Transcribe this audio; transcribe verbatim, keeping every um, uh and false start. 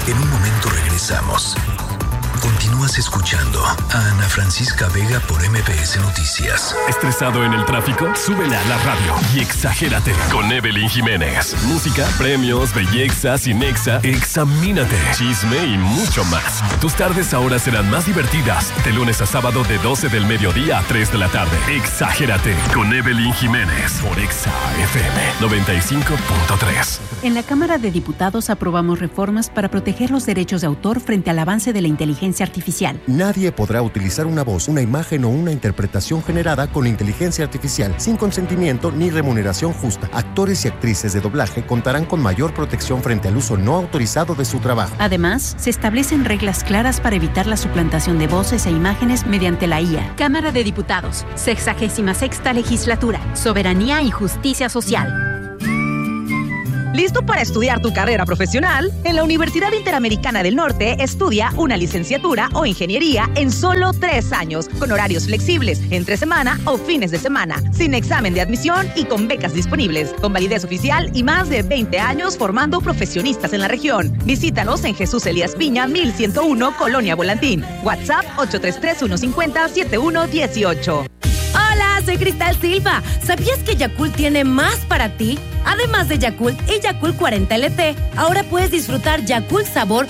En un momento regresamos. Continúas escuchando a Ana Francisca Vega por M B S Noticias. ¿Estresado en el tráfico? Súbele a la radio y exagérate con Evelyn Jiménez. Música, premios, belleza, cinexa, examínate, chisme y mucho más. Tus tardes ahora serán más divertidas. De lunes a sábado de doce del mediodía a tres de la tarde. Exagérate con Evelyn Jiménez por Exa F M noventa y cinco punto tres. En la Cámara de Diputados aprobamos reformas para proteger los derechos de autor frente al avance de la inteligencia artificial. Nadie podrá utilizar una voz, una imagen o una interpretación generada con inteligencia artificial sin consentimiento ni remuneración justa. Actores y actrices de doblaje contarán con mayor protección frente al uso no autorizado de su trabajo. Además, se establecen reglas claras para evitar la suplantación de voces e imágenes mediante la I A. Cámara de Diputados, sexagésima sexta legislatura, soberanía y justicia social. ¿Listo para estudiar tu carrera profesional? En la Universidad Interamericana del Norte estudia una licenciatura o ingeniería en solo tres años, con horarios flexibles, entre semana o fines de semana, sin examen de admisión y con becas disponibles, con validez oficial y más de veinte años formando profesionistas en la región. Visítanos en Jesús Elías Piña, mil ciento uno, Colonia Volantín. WhatsApp ocho tres tres, uno cinco cero, siete uno uno ocho. Hola, soy Cristal Silva. ¿Sabías que Yakult tiene más para ti? Además de Yakult y Yakult cuarenta L T, ahora puedes disfrutar Yakult Sabor